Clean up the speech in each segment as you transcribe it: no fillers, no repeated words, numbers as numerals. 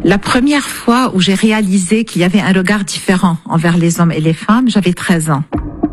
La première fois où j'ai réalisé qu'il y avait un regard différent envers les hommes et les femmes, j'avais 13 ans.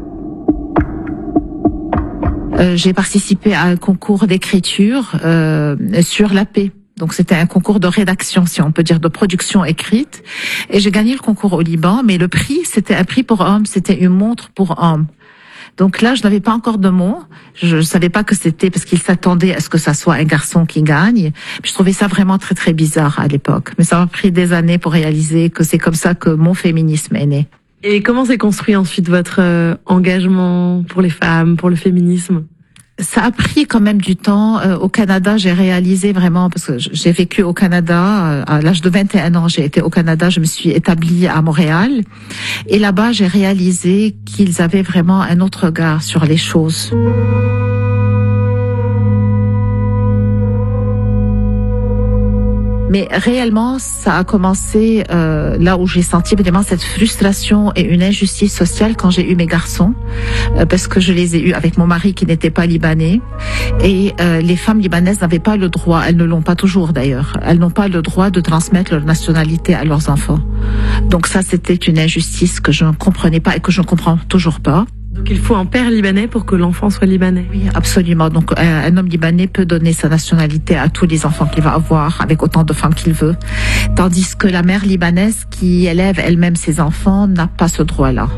J'ai participé à un concours d'écriture sur la paix. Donc c'était un concours de rédaction, si on peut dire, de production écrite. Et j'ai gagné le concours au Liban, mais le prix, c'était un prix pour hommes, c'était une montre pour hommes. Donc là, je n'avais pas encore de mots. Je savais pas que c'était parce qu'ils s'attendaient à ce que ça soit un garçon qui gagne. Je trouvais ça vraiment très très bizarre à l'époque. Mais ça m'a pris des années pour réaliser que c'est comme ça que mon féminisme est né. Et comment s'est construit ensuite votre engagement pour les femmes, pour le féminisme ? Ça a pris quand même du temps. Au Canada, j'ai réalisé vraiment, parce que j'ai vécu au Canada, à l'âge de 21 ans, j'ai été au Canada, je me suis établie à Montréal. Et là-bas, j'ai réalisé qu'ils avaient vraiment un autre regard sur les choses. Mais réellement, ça a commencé là où j'ai senti vraiment cette frustration et une injustice sociale quand j'ai eu mes garçons, parce que je les ai eus avec mon mari qui n'était pas libanais. Et les femmes libanaises n'avaient pas le droit, elles ne l'ont pas toujours d'ailleurs, elles n'ont pas le droit de transmettre leur nationalité à leurs enfants. Donc ça, c'était une injustice que je ne comprenais pas et que je ne comprends toujours pas. Donc il faut un père libanais pour que l'enfant soit libanais. Oui, absolument. Donc un homme libanais peut donner sa nationalité à tous les enfants qu'il va avoir, avec autant de femmes qu'il veut. Tandis que la mère libanaise qui élève elle-même ses enfants n'a pas ce droit-là.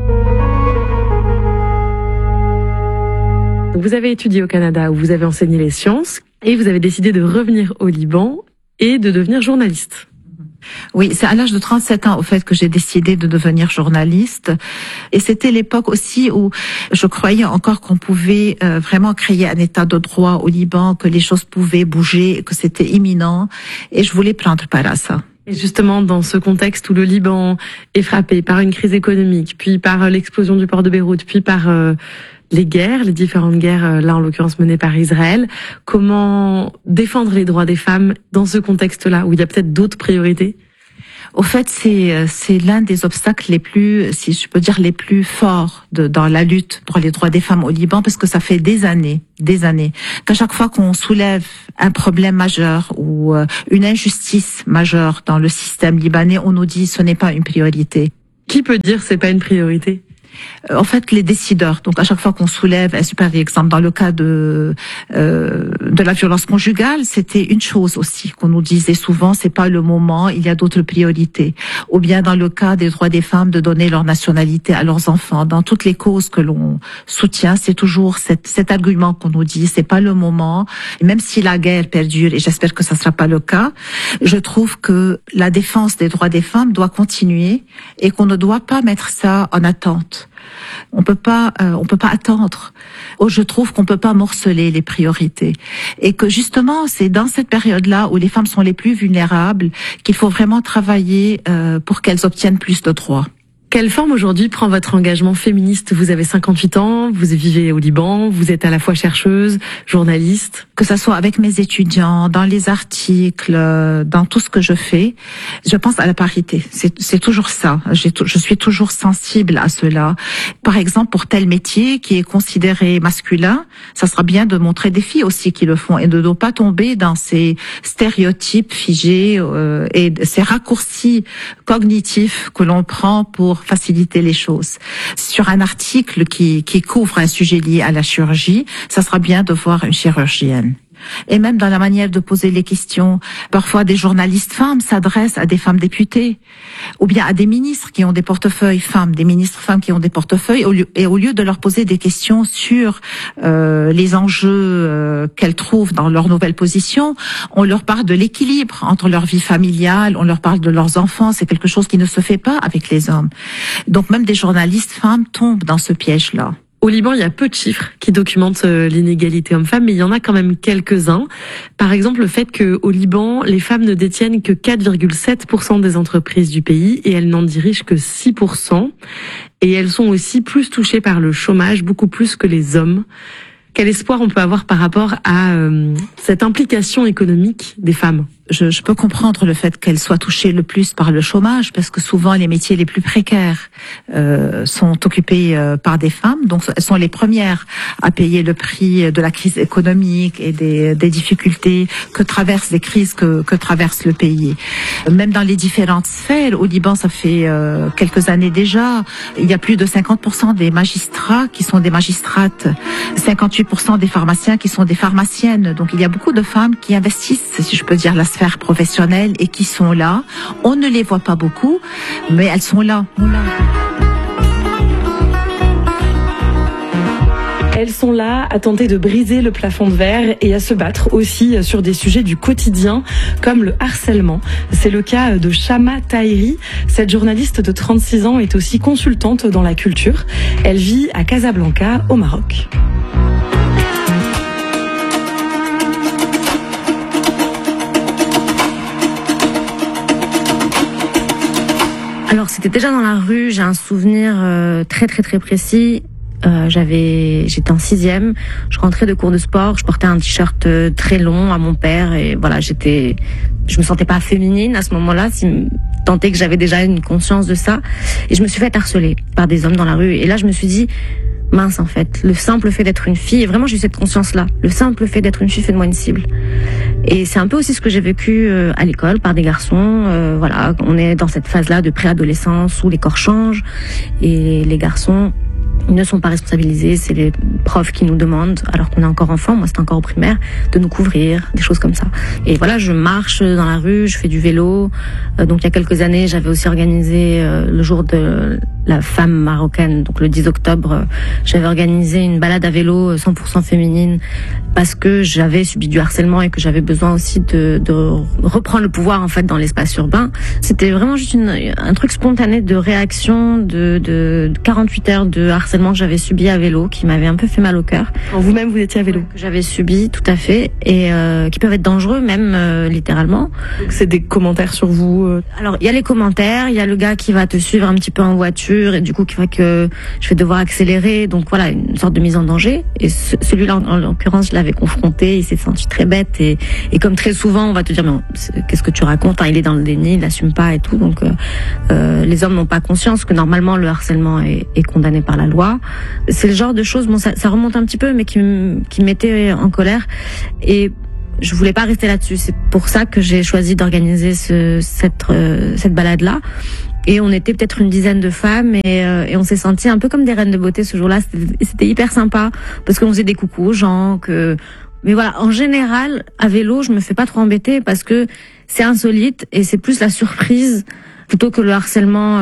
Vous avez étudié au Canada où vous avez enseigné les sciences et vous avez décidé de revenir au Liban et de devenir journaliste. Oui, c'est à l'âge de 37 ans, au fait, que j'ai décidé de devenir journaliste. Et c'était l'époque aussi où je croyais encore qu'on pouvait vraiment créer un état de droit au Liban, que les choses pouvaient bouger, que c'était imminent. Et je voulais prendre part à ça. Et justement, dans ce contexte où le Liban est frappé par une crise économique, puis par l'explosion du port de Beyrouth, puis par les guerres, les différentes guerres, là en l'occurrence menées par Israël. Comment défendre les droits des femmes dans ce contexte-là, où il y a peut-être d'autres priorités ? Au fait, c'est l'un des obstacles les plus, si je peux dire, les plus forts dans la lutte pour les droits des femmes au Liban, parce que ça fait des années, qu'à chaque fois qu'on soulève un problème majeur ou une injustice majeure dans le système libanais, on nous dit ce n'est pas une priorité. Qui peut dire c'est pas une priorité ? En fait, les décideurs. Donc, à chaque fois qu'on soulève un super exemple, dans le cas de la violence conjugale, c'était une chose aussi qu'on nous disait souvent, c'est pas le moment, il y a d'autres priorités. Ou bien dans le cas des droits des femmes, de donner leur nationalité à leurs enfants. Dans toutes les causes que l'on soutient, c'est toujours cet argument qu'on nous dit, c'est pas le moment. Et même si la guerre perdure, et j'espère que ça sera pas le cas, je trouve que la défense des droits des femmes doit continuer et qu'on ne doit pas mettre ça en attente. On peut pas attendre. Je trouve qu'on peut pas morceler les priorités. Et que justement, c'est dans cette période-là où les femmes sont les plus vulnérables qu'il faut vraiment travailler pour qu'elles obtiennent plus de droits. Quelle forme aujourd'hui prend votre engagement féministe ? Vous avez 58 ans, vous vivez au Liban, vous êtes à la fois chercheuse, journaliste. Que ça soit avec mes étudiants, dans les articles, dans tout ce que je fais, je pense à la parité. C'est toujours ça. Je suis toujours sensible à cela. Par exemple, pour tel métier qui est considéré masculin, ça sera bien de montrer des filles aussi qui le font et de ne pas tomber dans ces stéréotypes figés et ces raccourcis cognitifs que l'on prend pour faciliter les choses. Sur un article qui couvre un sujet lié à la chirurgie, ça sera bien de voir une chirurgienne. Et même dans la manière de poser les questions, parfois des journalistes femmes s'adressent à des femmes députées, ou bien à des ministres qui ont des portefeuilles femmes, des ministres femmes qui ont des portefeuilles, et au lieu de leur poser des questions sur les enjeux qu'elles trouvent dans leur nouvelle position, on leur parle de l'équilibre entre leur vie familiale, on leur parle de leurs enfants, c'est quelque chose qui ne se fait pas avec les hommes. Donc même des journalistes femmes tombent dans ce piège-là. Au Liban, il y a peu de chiffres qui documentent l'inégalité homme-femme, mais il y en a quand même quelques-uns. Par exemple, le fait qu'au Liban, les femmes ne détiennent que 4,7% des entreprises du pays et elles n'en dirigent que 6%. Et elles sont aussi plus touchées par le chômage, beaucoup plus que les hommes. Quel espoir on peut avoir par rapport à cette implication économique des femmes ? je peux comprendre le fait qu'elles soient touchées le plus par le chômage, parce que souvent les métiers les plus précaires sont occupés par des femmes, donc elles sont les premières à payer le prix de la crise économique et des difficultés que traversent les crises que traverse le pays. Même dans les différentes sphères, au Liban, ça fait quelques années déjà, il y a plus de 50% des magistrats qui sont des magistrates, 58% des pharmaciens qui sont des pharmaciennes. Donc il y a beaucoup de femmes qui investissent, si je peux dire, la sphère professionnelle et qui sont là. On ne les voit pas beaucoup, mais elles sont là. Elles sont là à tenter de briser le plafond de verre et à se battre aussi sur des sujets du quotidien comme le harcèlement. C'est le cas de Chama Tahiri. Cette journaliste de 36 ans est aussi consultante dans la culture. Elle vit à Casablanca, au Maroc. Alors c'était déjà dans la rue, j'ai un souvenir très précis. J'étais en 6e, je rentrais de cours de sport, je portais un t-shirt très long à mon père et voilà, je me sentais pas féminine à ce moment-là, tant est que j'avais déjà une conscience de ça, et je me suis fait harceler par des hommes dans la rue. Et là je me suis dit, mince, en fait, le simple fait d'être une fille, et vraiment j'ai eu cette conscience-là, le simple fait d'être une fille fait de moi une cible. Et c'est un peu aussi ce que j'ai vécu à l'école par des garçons. Voilà, on est dans cette phase-là de préadolescence où les corps changent et les garçons ils ne sont pas responsabilisés, c'est les profs qui nous demandent, alors qu'on est encore enfant, moi c'était encore au primaire, de nous couvrir, des choses comme ça. Et voilà, je marche dans la rue, je fais du vélo. Donc il y a quelques années, j'avais aussi organisé le jour de la femme marocaine, donc le 10 octobre, j'avais organisé une balade à vélo 100% féminine parce que j'avais subi du harcèlement et que j'avais besoin aussi de reprendre le pouvoir en fait dans l'espace urbain. C'était vraiment juste un truc spontané de réaction de 48 heures de harcèlement que j'avais subi à vélo, qui m'avait un peu fait mal au cœur. Vous-même, vous étiez à vélo? Que j'avais subi, tout à fait, et qui peuvent être dangereux même littéralement. Donc c'est des commentaires sur vous Alors il y a les commentaires, il y a le gars qui va te suivre un petit peu en voiture et du coup qui va que je vais devoir accélérer, donc voilà, une sorte de mise en danger. Et celui-là en l'occurrence, je l'avais confronté, il s'est senti très bête et comme très souvent on va te dire mais qu'est-ce que tu racontes, hein, il est dans le déni, il n'assume pas et tout. Donc les hommes n'ont pas conscience que normalement le harcèlement est condamné par la loi. C'est le genre de choses, bon ça remonte un petit peu, mais qui me mettait en colère et je voulais pas rester là-dessus. C'est pour ça que j'ai choisi d'organiser cette balade-là. Et on était peut-être une dizaine de femmes et on s'est sentis un peu comme des reines de beauté ce jour-là. C'était hyper sympa parce qu'on faisait des coucous aux gens. Mais voilà, en général, à vélo, je me fais pas trop embêter parce que c'est insolite et c'est plus la surprise plutôt que le harcèlement,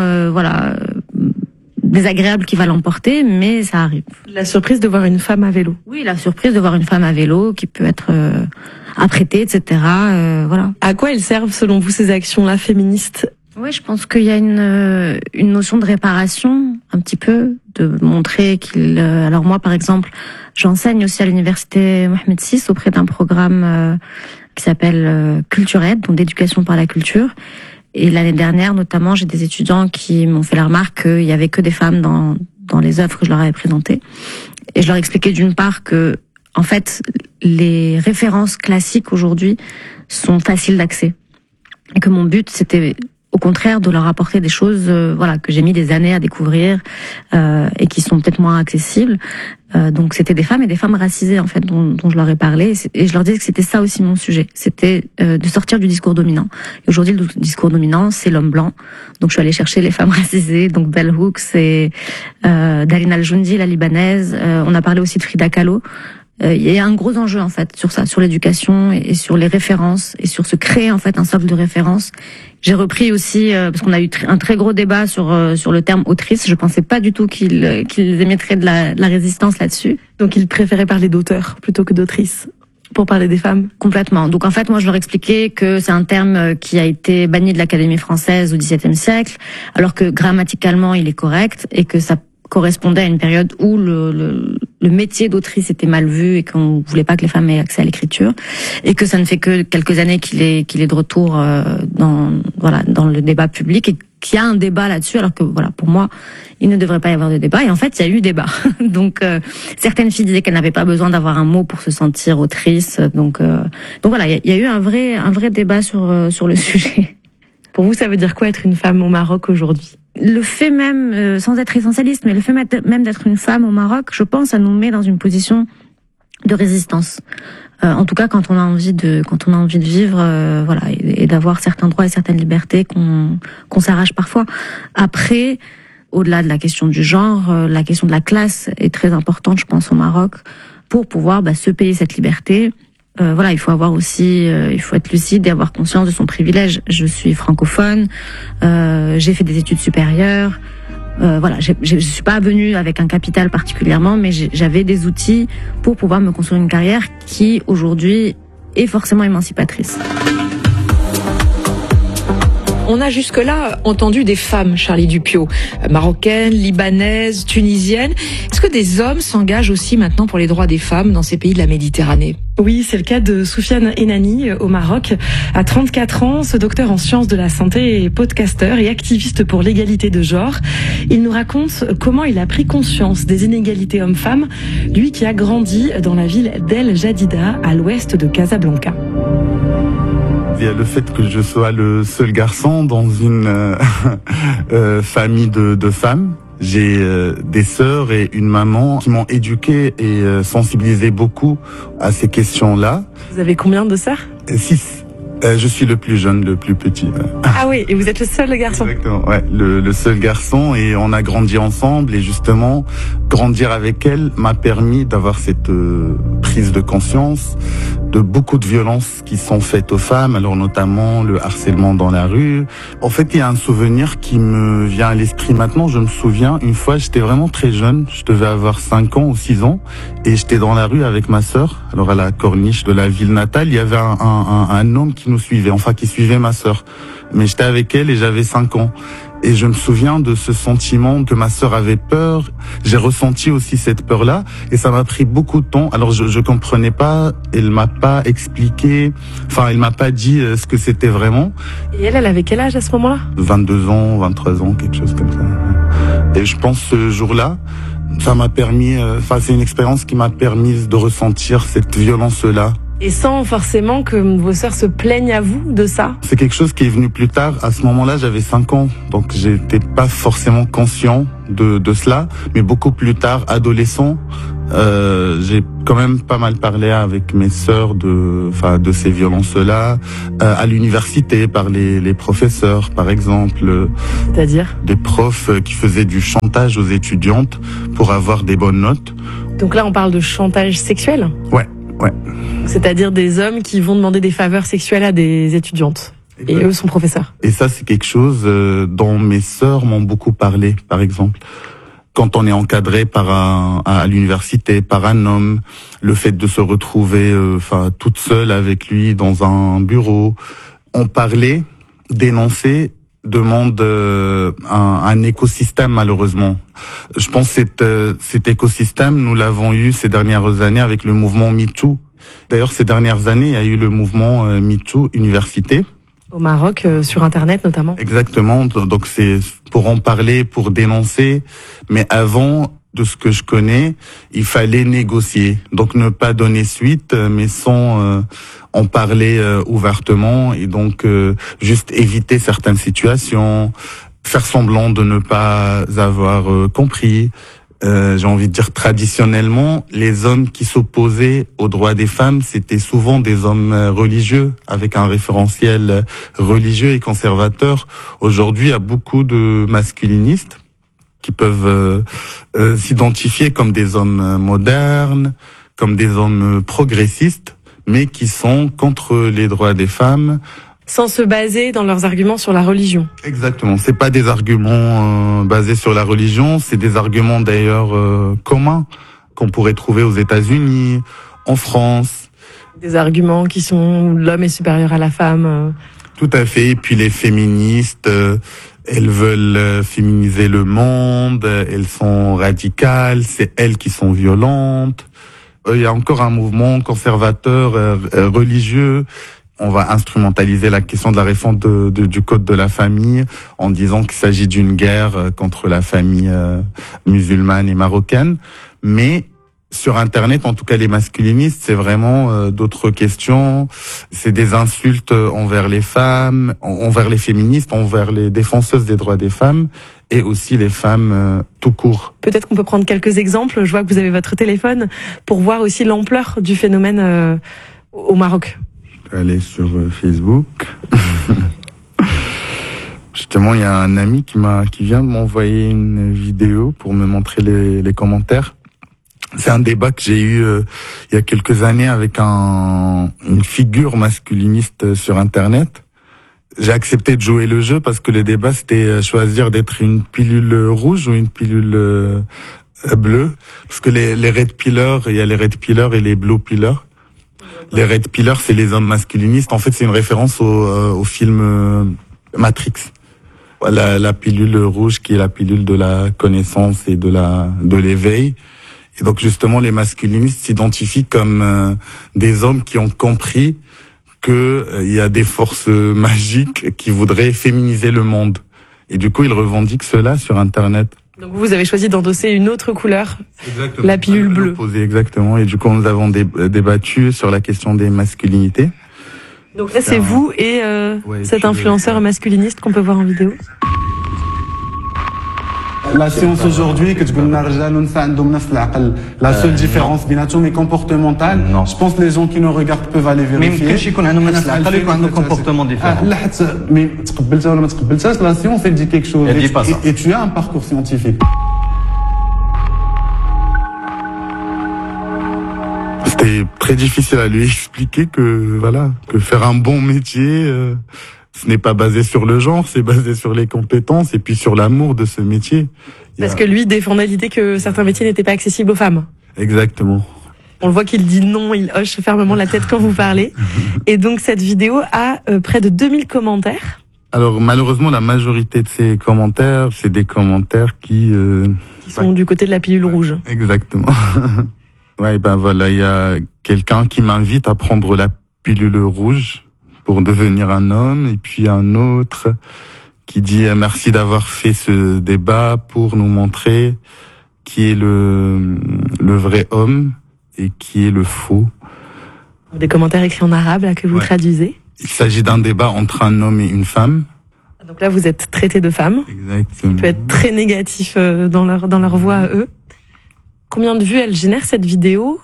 désagréable qui va l'emporter, mais ça arrive. La surprise de voir une femme à vélo. Oui, la surprise de voir une femme à vélo qui peut être apprêtée, etc. Voilà. À quoi elles servent selon vous ces actions-là féministes? Oui, je pense qu'il y a une notion de réparation, un petit peu, de montrer qu'il... alors moi, par exemple, j'enseigne aussi à l'université Mohamed VI auprès d'un programme qui s'appelle Culture-Aide, donc d'éducation par la culture. Et l'année dernière, notamment, j'ai des étudiants qui m'ont fait la remarque qu'il y avait que des femmes dans les œuvres que je leur avais présentées. Et je leur expliquais d'une part que, en fait, les références classiques aujourd'hui sont faciles d'accès. Et que mon but, c'était au contraire de leur apporter des choses que j'ai mis des années à découvrir et qui sont peut-être moins accessibles. Donc c'était des femmes et des femmes racisées en fait dont je leur ai parlé et je leur disais que c'était ça aussi mon sujet, c'était de sortir du discours dominant. Et aujourd'hui le discours dominant c'est l'homme blanc. Donc je suis allée chercher les femmes racisées, donc Bell Hooks et Darina Al-Joundi, la libanaise. On a parlé aussi de Frida Kahlo. Il y a un gros enjeu en fait sur ça, sur l'éducation et sur les références et sur se créer en fait un socle de référence. J'ai repris aussi parce qu'on a eu un très gros débat sur le terme autrice. Je pensais pas du tout qu'ils émettraient de la résistance là-dessus. Donc ils préféraient parler d'auteur plutôt que d'autrice pour parler des femmes. Complètement. Donc en fait, moi je leur expliquais que c'est un terme qui a été banni de l'Académie française au XVIIe siècle, alors que grammaticalement il est correct et que ça correspondait à une période où le métier d'autrice était mal vu et qu'on voulait pas que les femmes aient accès à l'écriture et que ça ne fait que quelques années qu'il est de retour dans le débat public et qu'il y a un débat là-dessus, alors que voilà, pour moi, il ne devrait pas y avoir de débat. Et en fait, il y a eu débat. Donc, certaines filles disaient qu'elles n'avaient pas besoin d'avoir un mot pour se sentir autrice. Donc voilà, il y a eu un vrai débat sur le sujet. Pour vous, ça veut dire quoi être une femme au Maroc aujourd'hui ? Le fait même, sans être essentialiste, mais le fait même d'être une femme au Maroc, je pense, ça nous met dans une position de résistance. En tout cas, quand on a envie de vivre, voilà, et d'avoir certains droits et certaines libertés qu'on s'arrache parfois. Après, au-delà de la question du genre, la question de la classe est très importante, je pense, au Maroc, pour pouvoir se payer cette liberté. Voilà, il faut avoir aussi, il faut être lucide et avoir conscience de son privilège. Je suis francophone, j'ai fait des études supérieures. Voilà, je suis pas venue avec un capital particulièrement, mais j'avais des outils pour pouvoir me construire une carrière qui aujourd'hui est forcément émancipatrice. On a jusque-là entendu des femmes, Charlie Dupiot, marocaines, libanaises, tunisiennes. Est-ce que des hommes s'engagent aussi maintenant pour les droits des femmes dans ces pays de la Méditerranée ? Oui, c'est le cas de Soufiane Enani au Maroc. À 34 ans, ce docteur en sciences de la santé est podcasteur et activiste pour l'égalité de genre. Il nous raconte comment il a pris conscience des inégalités hommes-femmes, lui qui a grandi dans la ville d'El Jadida, à l'ouest de Casablanca. Il y a le fait que je sois le seul garçon dans une famille de femmes. J'ai des sœurs et une maman qui m'ont éduqué et sensibilisé beaucoup à ces questions-là. Vous avez combien de sœurs ? 6. Je suis le plus jeune, le plus petit. Ah oui, et vous êtes le seul garçon ? Exactement, ouais, le seul garçon, et on a grandi ensemble, et justement, grandir avec elle m'a permis d'avoir cette prise de conscience de beaucoup de violences qui sont faites aux femmes, alors notamment le harcèlement dans la rue. En fait, il y a un souvenir qui me vient à l'esprit maintenant. Je me souviens, une fois, j'étais vraiment très jeune, je devais avoir 5 ans ou 6 ans, et j'étais dans la rue avec ma sœur. Alors à la corniche de la ville natale, il y avait un homme qui nous suivait, enfin qui suivait ma sœur. Mais j'étais avec elle et j'avais 5 ans. Et je me souviens de ce sentiment que ma sœur avait peur. J'ai ressenti aussi cette peur-là, et ça m'a pris beaucoup de temps. Alors je comprenais pas, elle m'a pas expliqué, enfin elle m'a pas dit ce que c'était vraiment. Et elle avait quel âge à ce moment-là ? 22 ans, 23 ans, quelque chose comme ça. Et je pense ce jour-là, ça m'a permis, c'est une expérience qui m'a permis de ressentir cette violence-là. Et sans forcément que vos sœurs se plaignent à vous de ça ? C'est quelque chose qui est venu plus tard. À ce moment-là, j'avais 5 ans, donc j'étais pas forcément conscient de cela. Mais beaucoup plus tard, adolescent, j'ai quand même pas mal parlé avec mes sœurs de ces violences-là. À l'université, par les professeurs, par exemple. C'est-à-dire ? Des profs qui faisaient du chantage aux étudiantes pour avoir des bonnes notes. Donc là, on parle de chantage sexuel ? Ouais. C'est-à-dire des hommes qui vont demander des faveurs sexuelles à des étudiantes. Et eux sont professeurs. Et ça, c'est quelque chose dont mes sœurs m'ont beaucoup parlé, par exemple. Quand on est encadré à l'université par un homme, le fait de se retrouver toute seule avec lui dans un bureau, on parlait, dénonçait, demande un écosystème, malheureusement. Je pense que cet écosystème, nous l'avons eu ces dernières années avec le mouvement MeToo. D'ailleurs, ces dernières années, il y a eu le mouvement MeToo Université. Au Maroc, sur Internet notamment. Exactement, donc c'est pour en parler, pour dénoncer. Mais avant, de ce que je connais, il fallait négocier. Donc ne pas donner suite, mais sans en parler ouvertement, et donc juste éviter certaines situations, faire semblant de ne pas avoir compris. J'ai envie de dire, traditionnellement, les hommes qui s'opposaient aux droits des femmes, c'était souvent des hommes religieux, avec un référentiel religieux et conservateur. Aujourd'hui, il y a beaucoup de masculinistes qui peuvent s'identifier comme des hommes modernes, comme des hommes progressistes, mais qui sont contre les droits des femmes. Sans se baser dans leurs arguments sur la religion. Exactement. C'est pas des arguments basés sur la religion, c'est des arguments d'ailleurs communs qu'on pourrait trouver aux États-Unis, en France. Des arguments qui sont l'homme est supérieur à la femme. Tout à fait. Et puis les féministes, elles veulent féminiser le monde, elles sont radicales, c'est elles qui sont violentes. Il y a encore un mouvement conservateur religieux on va instrumentaliser la question de la réforme du code de la famille en disant qu'il s'agit d'une guerre contre la famille musulmane et marocaine. Mais sur Internet, en tout cas les masculinistes, c'est vraiment d'autres questions. C'est des insultes envers les femmes, envers les féministes, envers les défenseuses des droits des femmes et aussi les femmes tout court. Peut-être qu'on peut prendre quelques exemples. Je vois que vous avez votre téléphone pour voir aussi l'ampleur du phénomène au Maroc. Aller sur Facebook. Justement, il y a un ami qui vient de m'envoyer une vidéo pour me montrer les commentaires. C'est un débat que j'ai eu il y a quelques années avec une figure masculiniste sur Internet. J'ai accepté de jouer le jeu parce que le débat c'était choisir d'être une pilule rouge ou une pilule bleue. Parce que les red pillers, il y a les red pillers et les blue pillers. Les red pillers, c'est les hommes masculinistes. En fait, c'est une référence au film Matrix. La pilule rouge qui est la pilule de la connaissance et de l'éveil. Et donc justement, les masculinistes s'identifient comme des hommes qui ont compris que il y a des forces magiques qui voudraient féminiser le monde. Et du coup, ils revendiquent cela sur Internet. Donc vous avez choisi d'endosser une autre couleur, exactement. La pilule bleue. Exactement. Et du coup, nous avons débattu sur la question des masculinités. Donc là, c'est vous et cet influenceur masculiniste qu'on peut voir en vidéo. La science aujourd'hui, la seule différence est comportementale. Non. Je pense que les gens qui nous regardent peuvent aller vérifier. Mais comportement différent. Mais la science, elle dit quelque chose. Elle dit pas ça. Et tu as un parcours scientifique. C'était très difficile à lui expliquer que faire un bon métier, ce n'est pas basé sur le genre, c'est basé sur les compétences et puis sur l'amour de ce métier. Parce que lui défendait l'idée que certains métiers n'étaient pas accessibles aux femmes. Exactement. On le voit qu'il dit non, il hoche fermement la tête quand vous parlez. Et donc cette vidéo a près de 2000 commentaires. Alors malheureusement, la majorité de ces commentaires, c'est des commentaires qui sont du côté de la pilule rouge. Exactement. Ouais, il y a quelqu'un qui m'invite à prendre la pilule rouge pour devenir un homme, et puis un autre qui dit merci d'avoir fait ce débat pour nous montrer qui est le vrai homme et qui est le faux. Des commentaires écrits en arabe là, que vous traduisez. Il s'agit d'un débat entre un homme et une femme. Donc là, vous êtes traité de femme. Exactement. Ce qui peut être très négatif dans leur voix à eux. Combien de vues elle génère cette vidéo?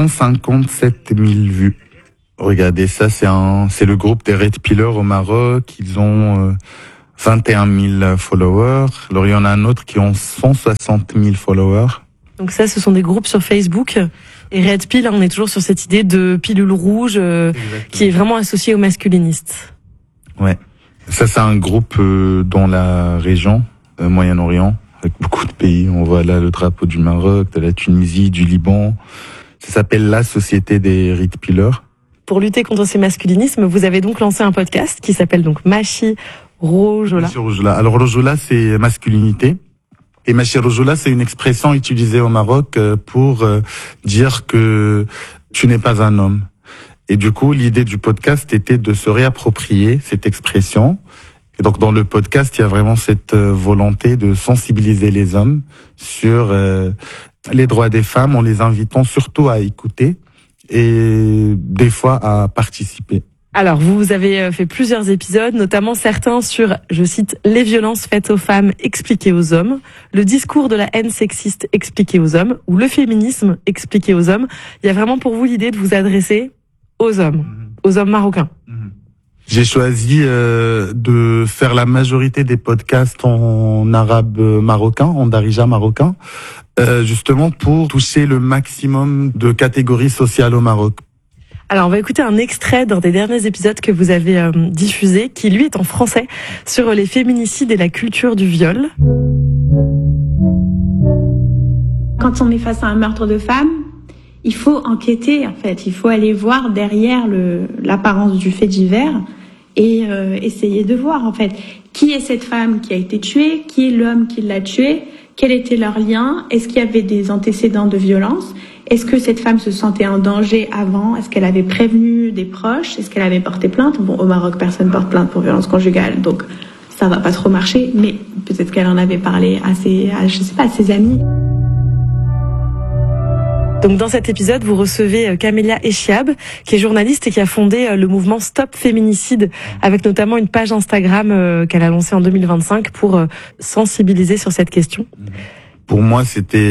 157 000 vues. Regardez, ça c'est le groupe des Red Pillers au Maroc. Ils ont 21 000 followers. Alors il y en a un autre qui ont 160 000 followers. Donc ça, ce sont des groupes sur Facebook. Et Red Pill, on est toujours sur cette idée de pilule rouge qui est vraiment associée aux masculinistes. Ouais. Ça c'est un groupe dans la région Moyen-Orient, avec beaucoup de pays. On voit là le drapeau du Maroc, de la Tunisie, du Liban. Ça s'appelle la Société des Red Pillers. Pour lutter contre ces masculinismes, vous avez donc lancé un podcast qui s'appelle donc Machi Rojola. Alors Rojola, c'est masculinité. Et Machi Rojola, c'est une expression utilisée au Maroc pour dire que tu n'es pas un homme. Et du coup, l'idée du podcast était de se réapproprier cette expression. Et donc dans le podcast, il y a vraiment cette volonté de sensibiliser les hommes sur les droits des femmes, en les invitant surtout à écouter et des fois à participer. Alors, vous avez fait plusieurs épisodes, notamment certains sur, je cite, les violences faites aux femmes expliquées aux hommes, le discours de la haine sexiste expliqué aux hommes, ou le féminisme expliqué aux hommes. Il y a vraiment pour vous l'idée de vous adresser aux hommes marocains. J'ai choisi de faire la majorité des podcasts en arabe marocain, en darija marocain, justement pour toucher le maximum de catégories sociales au Maroc. Alors, on va écouter un extrait d'un des derniers épisodes que vous avez diffusé, qui lui est en français, sur les féminicides et la culture du viol. Quand on est face à un meurtre de femme, il faut enquêter, en fait. Il faut aller voir derrière l'apparence du fait divers et essayer de voir, en fait, qui est cette femme qui a été tuée, qui est l'homme qui l'a tuée, quel était leur lien, est-ce qu'il y avait des antécédents de violence, Est-ce que cette femme se sentait en danger avant? Est-ce qu'elle avait prévenu des proches? Est-ce qu'elle avait porté plainte? Bon, au Maroc, personne porte plainte pour violence conjugale, donc ça va pas trop marcher, mais peut-être qu'elle en avait parlé à ses amis. Donc dans cet épisode, vous recevez Camélia Echiab, qui est journaliste et qui a fondé le mouvement Stop Féminicide, avec notamment une page Instagram qu'elle a lancée en 2025 pour sensibiliser sur cette question. Pour moi, c'était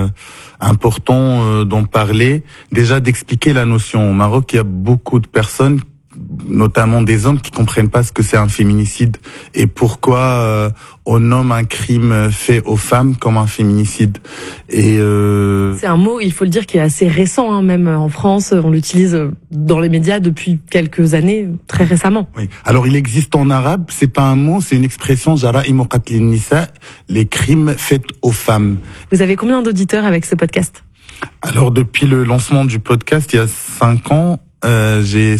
important d'en parler, déjà d'expliquer la notion. Au Maroc, il y a beaucoup de personnes, notamment des hommes, qui comprennent pas ce que c'est un féminicide et pourquoi on nomme un crime fait aux femmes comme un féminicide. Et c'est un mot, il faut le dire, qui est assez récent, hein, même en France, on l'utilise dans les médias depuis quelques années, très récemment. Oui. Alors il existe en arabe, c'est pas un mot, c'est une expression, jara'im qatlin nisa, les crimes faits aux femmes. Vous avez combien d'auditeurs avec ce podcast? Alors depuis le lancement du podcast, il y a 5 ans, j'ai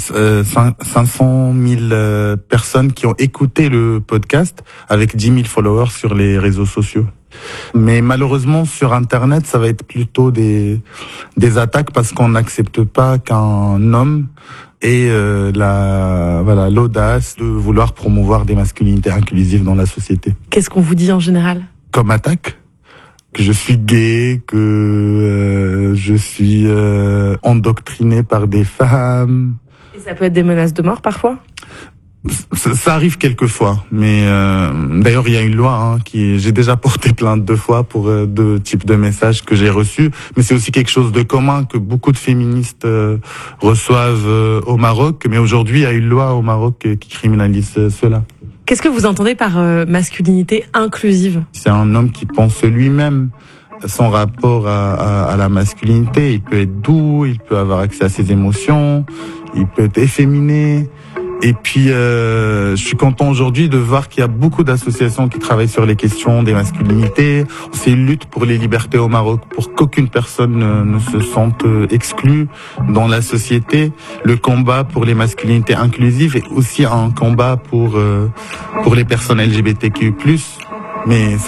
500 000 personnes qui ont écouté le podcast avec 10 000 followers sur les réseaux sociaux. Mais malheureusement, sur Internet, ça va être plutôt des attaques parce qu'on n'accepte pas qu'un homme ait l'audace de vouloir promouvoir des masculinités inclusives dans la société. Qu'est-ce qu'on vous dit en général? Comme attaque? Que je suis gay, que je suis endoctriné par des femmes. Et ça peut être des menaces de mort parfois? Ça arrive quelquefois, mais d'ailleurs il y a une loi j'ai déjà porté plainte 2 fois pour 2 types de messages que j'ai reçus, mais c'est aussi quelque chose de commun que beaucoup de féministes reçoivent au Maroc, mais aujourd'hui il y a une loi au Maroc qui criminalise cela. Qu'est-ce que vous entendez par masculinité inclusive? C'est un homme qui pense lui-même son rapport à la masculinité. Il peut être doux, il peut avoir accès à ses émotions, il peut être efféminé. Et puis, je suis content aujourd'hui de voir qu'il y a beaucoup d'associations qui travaillent sur les questions des masculinités. C'est une lutte pour les libertés au Maroc, pour qu'aucune personne ne se sente exclue dans la société. Le combat pour les masculinités inclusives est aussi un combat pour les personnes LGBTQ+. Mais